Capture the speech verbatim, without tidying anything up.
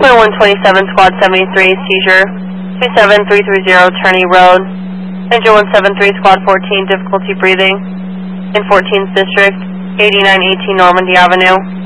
one twenty-seven, Squad seventy-three, seizure, two seven three three zero, Turney Road. Engine one seven three, Squad fourteen, difficulty breathing, in fourteenth District, eighty-nine eighteen Normandy Avenue.